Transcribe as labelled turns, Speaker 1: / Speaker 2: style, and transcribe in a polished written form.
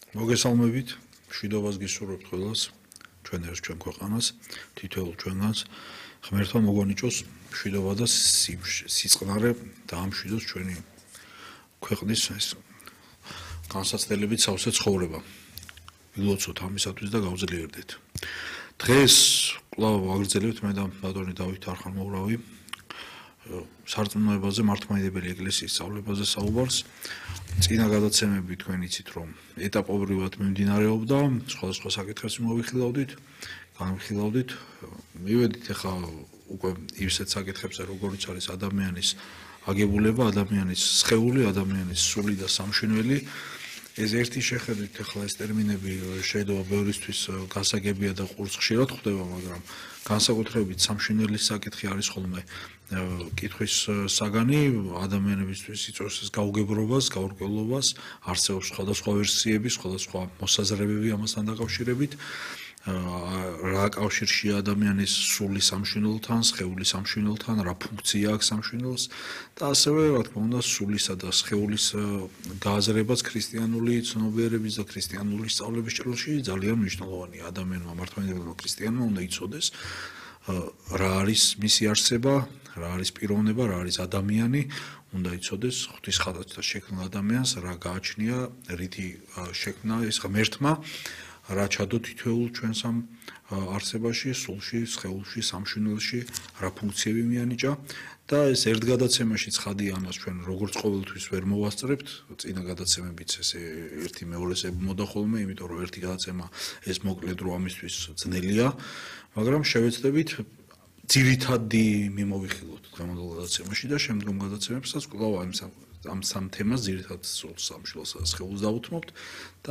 Speaker 1: მოგესალმებით, მშვიდობას გისურვებთ ყველას, ჩვენ ერთ ჩვენ ქვეყანას, თითოეულ ჩვენგანს, ღმერთმა მოგონიჭოს მშვიდობა და სიწყნარე და ამშვიდოს ჩვენი ქვეყნის ეს განსაცდელებით სავსე ცხოვრება. ვილოცოთ ამისათვის და გავძლიერდეთ. დღეს კვლავ ვაგრძელებთ მე და ბატონი დავით არხანმოურავი სარწმუნოებაზე, მართლმადიდებელი ეკლესიის სწავლებაზე საუბარს. წინა გადაცემები თქვენ იცით რომ ეტაპობრივად მიმდინარეობდა, სხვადასხვა საკითხებს მოვიხილავდით, განვიხილავდით. მივედით ახლა უკვე ისეთ საკითხებზე, როგორიც არის ადამიანის აგებულება, ადამიანის სხეული, ადამიანის სული და სამშვენელი. ეს ერთი შეხედვით ახლა ეს ტერმინები შეიძლება ბევრისთვის გასაგებია და ყურს ხშირად ხვდება, მაგრამ განსაკუთრებით სამშვენელის საკითხი არის ხოლმე კითხვის საგანი, ადამიანებისთვის იწვევს ეს გაუგებრობას, გაურკვევლობას, არსებობს სხვადასხვა ვერსიები, სხვადასხვა მოსაზრებები ამასთან დაკავშირებით. რა კავშირშია ადამიანის სული სამშვენელთან, სხეული სამშვენელთან, რა ფუნქცია აქვს სამშვენელს და ასევე რა თქმა უნდა სულისა და სხეულის გააზრებაც ქრისტიანული ცნობიერების და ქრისტიანული სწავლების ჭრილში ძალიან მნიშვნელოვანია. ადამიანმა მართლმადიდებელმა ქრისტიანმა უნდა იცოდეს რა არის მისი არსება, რა არის პიროვნება, რა არის ადამიანი, უნდა იცოდეს ღვთის ხატად შექმნილ ადამიანს, რა გააჩნია, რითი შექმნა ეს ღმერთმა, რა ჩადო თითოეულ ჩვენს ამ არსებაში, სულში, სხეულში, სამშვენელში, რა ფუნქციები მიანიჭა და ეს ერთ გადაცემაში ცხადია ამას ჩვენ როგორც ყოველთვის ვერ მოვასწრებთ, წინა გადაცემებიც ესე ერთი მეორეს ებმოდა ხოლმე, იმიტომ რომ ერთი გადაცემა ეს მოკლედ რო ამისთვის ძნელია, მაგრამ შევეცდებით ძირითადი მიმოვიხილოთ დღევანდელ გადაცემაში და შემდგომ გადაცემებსაც კვლავ ამ სამ თემას ძირითად სულს, სამშველსა და სხეულს დავუთმობთ.